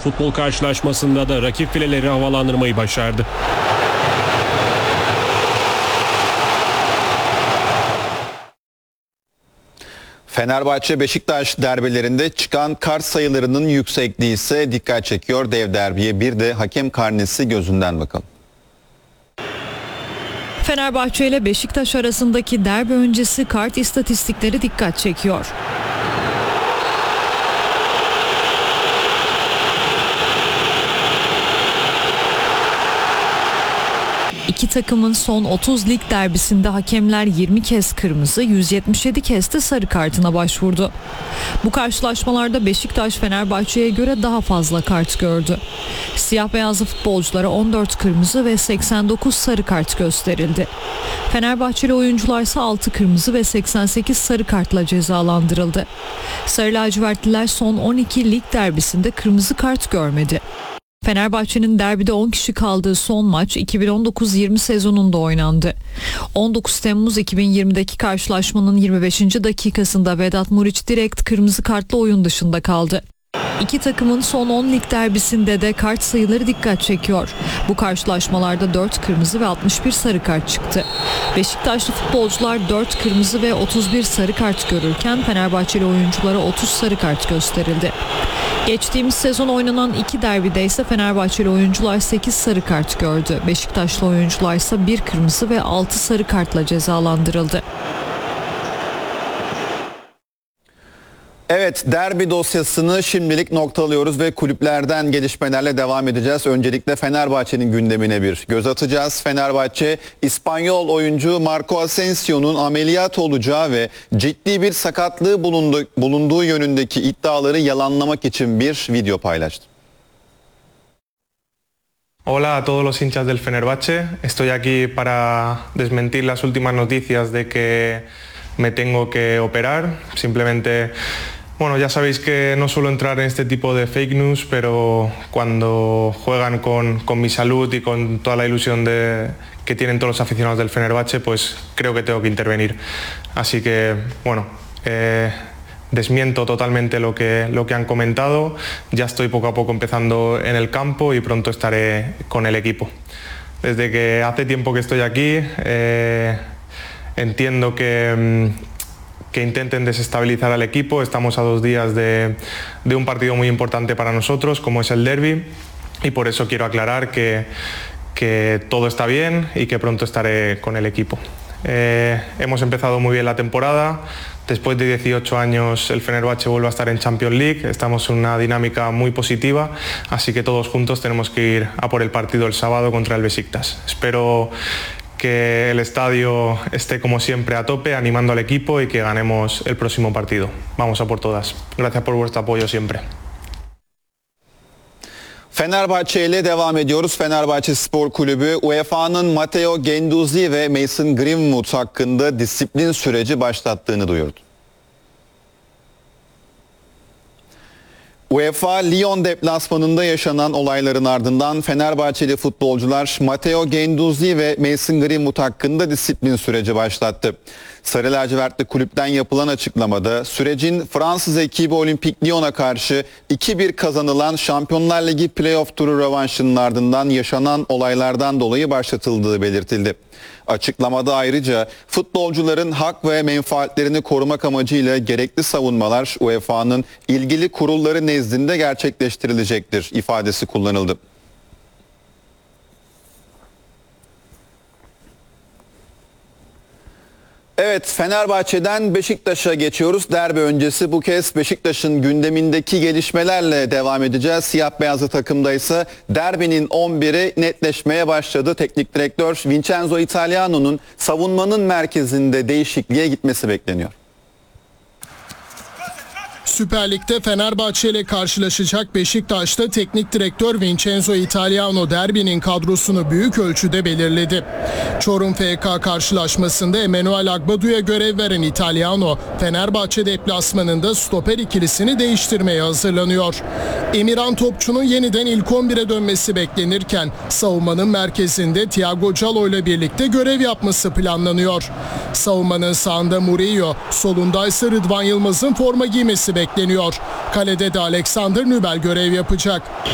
futbol karşılaşmasında da rakip fileleri havalandırmayı başardı. Fenerbahçe-Beşiktaş derbilerinde çıkan kart sayılarının yüksekliği ise dikkat çekiyor dev derbiye. Bir de hakem karnesi gözünden bakalım. Fenerbahçe ile Beşiktaş arasındaki derbi öncesi kart istatistikleri dikkat çekiyor. İki takımın son 30 lig derbisinde hakemler 20 kez kırmızı, 177 kez de sarı kartına başvurdu. Bu karşılaşmalarda Beşiktaş Fenerbahçe'ye göre daha fazla kart gördü. Siyah beyazlı futbolculara 14 kırmızı ve 89 sarı kart gösterildi. Fenerbahçeli oyuncular ise 6 kırmızı ve 88 sarı kartla cezalandırıldı. Sarı lacivertliler son 12 lig derbisinde kırmızı kart görmedi. Fenerbahçe'nin derbide 10 kişi kaldığı son maç 2019-20 sezonunda oynandı. 19 Temmuz 2020'deki karşılaşmanın 25. dakikasında Vedat Muriç direkt kırmızı kartla oyun dışında kaldı. İki takımın son 10 lig derbisinde de kart sayıları dikkat çekiyor. Bu karşılaşmalarda 4 kırmızı ve 61 sarı kart çıktı. Beşiktaşlı futbolcular 4 kırmızı ve 31 sarı kart görürken Fenerbahçeli oyunculara 30 sarı kart gösterildi. Geçtiğimiz sezon oynanan iki derbide ise Fenerbahçeli oyuncular 8 sarı kart gördü. Beşiktaşlı oyuncular ise 1 kırmızı ve 6 sarı kartla cezalandırıldı. Evet, derbi dosyasını şimdilik noktalıyoruz ve kulüplerden gelişmelerle devam edeceğiz. Öncelikle Fenerbahçe'nin gündemine bir göz atacağız. Fenerbahçe, İspanyol oyuncu Marco Asensio'nun ameliyat olacağı ve ciddi bir sakatlığı bulunduğu yönündeki iddiaları yalanlamak için bir video paylaştı. Hola a todos los hinchas del Fenerbahçe. Estoy aquí para desmentir las últimas noticias de que me tengo que operar. Simplemente, bueno, ya sabéis que no suelo entrar en este tipo de fake news, pero cuando juegan con mi salud y con toda la ilusión que tienen todos los aficionados del Fenerbahçe, pues creo que tengo que intervenir. Así que, bueno, desmiento totalmente lo que han comentado. Ya estoy poco a poco empezando en el campo y pronto estaré con el equipo. Desde que hace tiempo que estoy aquí, entiendo que intenten desestabilizar al equipo. Estamos a 2 días de un partido muy importante para nosotros, como es el derbi, y por eso quiero aclarar que todo está bien y que pronto estaré con el equipo. Hemos empezado muy bien la temporada. Después de 18 años el Fenerbahçe vuelve a estar en Champions League. Estamos en una dinámica muy positiva, así que todos juntos tenemos que ir a por el partido el sábado contra el Beşiktaş. Espero que el estadio esté como siempre a tope, animando al equipo y que ganemos el próximo partido. Vamos a por todas. Gracias por vuestro apoyo siempre. Fenerbahçe ile devam ediyoruz. Fenerbahçe Spor Kulübü UEFA'nın Matteo Guendouzi ve Mason Greenwood hakkında disiplin süreci başlattığını duyurdu. UEFA Lyon deplasmanında yaşanan olayların ardından Fenerbahçeli futbolcular Matteo Guendouzi ve Mason Greenwood hakkında disiplin süreci başlattı. Sarı lacivertli kulüpten yapılan açıklamada sürecin Fransız ekibi Olimpik Lyon'a karşı 2-1 kazanılan Şampiyonlar Ligi playoff turu rövanşının ardından yaşanan olaylardan dolayı başlatıldığı belirtildi. Açıklamada ayrıca futbolcuların hak ve menfaatlerini korumak amacıyla gerekli savunmalar UEFA'nın ilgili kurulları nezdinde gerçekleştirilecektir ifadesi kullanıldı. Evet, Fenerbahçe'den Beşiktaş'a geçiyoruz. Derbi öncesi bu kez Beşiktaş'ın gündemindeki gelişmelerle devam edeceğiz. Siyah beyazlı takımda ise derbinin 11'i netleşmeye başladı. Teknik direktör Vincenzo Italiano'nun savunmanın merkezinde değişikliğe gitmesi bekleniyor. Süper Lig'de Fenerbahçe ile karşılaşacak Beşiktaş'ta teknik direktör Vincenzo Italiano derbinin kadrosunu büyük ölçüde belirledi. Çorum FK karşılaşmasında Emmanuel Agbadu'ya görev veren Italiano, Fenerbahçe deplasmanında stoper ikilisini değiştirmeye hazırlanıyor. Emirhan Topçu'nun yeniden ilk 11'e dönmesi beklenirken savunmanın merkezinde Thiago Callo ile birlikte görev yapması planlanıyor. Savunmanın sağında Murillo, solunda ise Rıdvan Yılmaz'ın forma giymesi bekleniyor. Kalede de Alexander Nübel görev yapacak.